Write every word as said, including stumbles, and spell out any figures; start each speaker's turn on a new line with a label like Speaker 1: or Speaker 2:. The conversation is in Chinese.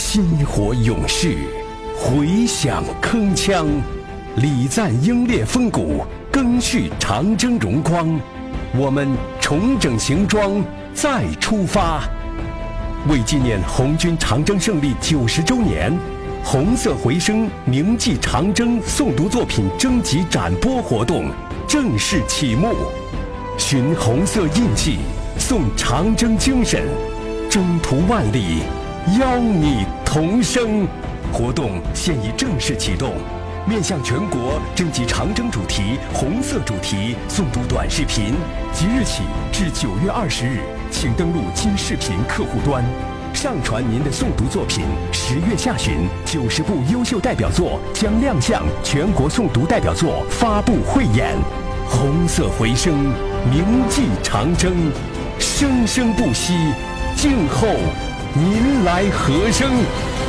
Speaker 1: 薪火勇士，回响铿锵；礼赞英烈风骨，更续长征荣光。我们重整行装，再出发。为纪念红军长征胜利九十周年，红色回声铭记长征诵读作品征集展播活动正式启幕。寻红色印记，颂长征精神，征途万里，邀你同声。活动现已正式启动，面向全国征集长征主题、红色主题诵读短视频。即日起至九月二十日，请登录今视频客户端，上传您的诵读作品。十月下旬，九十部优秀代表作将亮相全国诵读代表作发布汇演。红色回声，铭记长征，生生不息。静候您来和声。